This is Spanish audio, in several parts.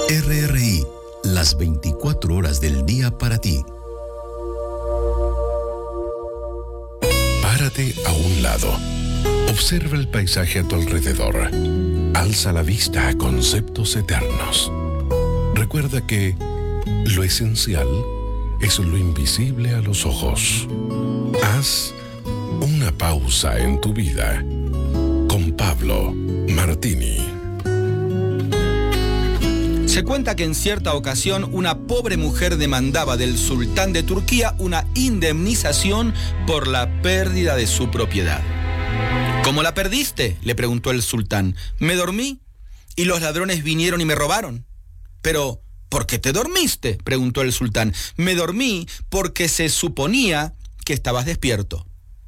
RRI, las 24 horas del día para ti. Párate a un lado. Observa el paisaje a tu alrededor. Alza la vista a conceptos eternos. Recuerda que lo esencial es lo invisible a los ojos. Haz una pausa en tu vida. Con Pablo Martini. Se cuenta que en cierta ocasión una pobre mujer demandaba del sultán de Turquía una indemnización por la pérdida de su propiedad. ¿Cómo la perdiste?, le preguntó el sultán. Me dormí y los ladrones vinieron y me robaron. Pero, ¿por qué te dormiste?, preguntó el sultán. Me dormí porque se suponía que estabas despierto.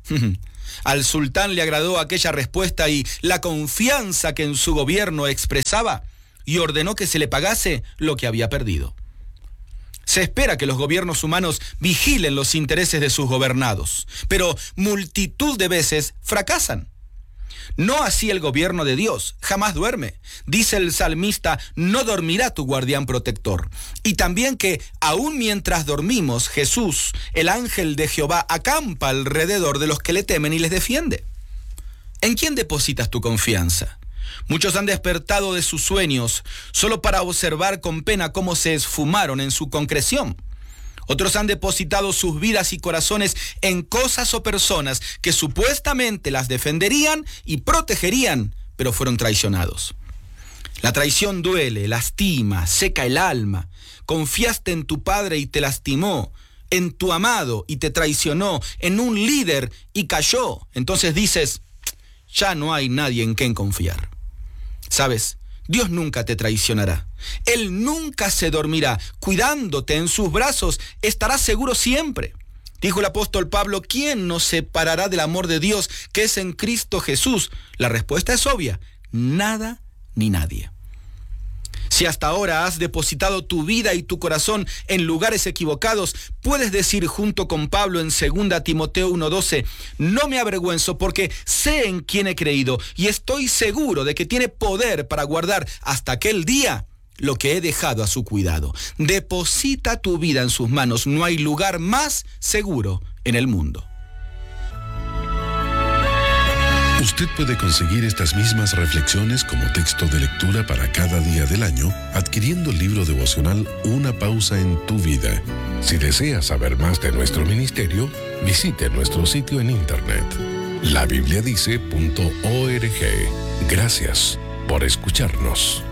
Al sultán le agradó aquella respuesta y la confianza que en su gobierno expresaba, y ordenó que se le pagase lo que había perdido. Se espera que los gobiernos humanos vigilen los intereses de sus gobernados, pero multitud de veces fracasan. No así el gobierno de Dios, jamás duerme. Dice el salmista, no dormirá tu guardián protector. Y también que, aun mientras dormimos, Jesús, el ángel de Jehová, acampa alrededor de los que le temen y les defiende. ¿En quién depositas tu confianza? Muchos han despertado de sus sueños solo para observar con pena cómo se esfumaron en su concreción. Otros han depositado sus vidas y corazones en cosas o personas que supuestamente las defenderían y protegerían, pero fueron traicionados. La traición duele, lastima, seca el alma. Confiaste en tu padre y te lastimó, en tu amado y te traicionó, en un líder y cayó. Entonces dices, ya no hay nadie en quien confiar. ¿Sabes? Dios nunca te traicionará. Él nunca se dormirá. Cuidándote en sus brazos, estarás seguro siempre. Dijo el apóstol Pablo, ¿quién nos separará del amor de Dios que es en Cristo Jesús? La respuesta es obvia, nada ni nadie. Si hasta ahora has depositado tu vida y tu corazón en lugares equivocados, puedes decir junto con Pablo en 2 Timoteo 1:12, no me avergüenzo porque sé en quién he creído y estoy seguro de que tiene poder para guardar hasta aquel día lo que he dejado a su cuidado. Deposita tu vida en sus manos, no hay lugar más seguro en el mundo. Usted puede conseguir estas mismas reflexiones como texto de lectura para cada día del año adquiriendo el libro devocional Una pausa en tu vida. Si desea saber más de nuestro ministerio, visite nuestro sitio en internet, labibliadice.org. Gracias por escucharnos.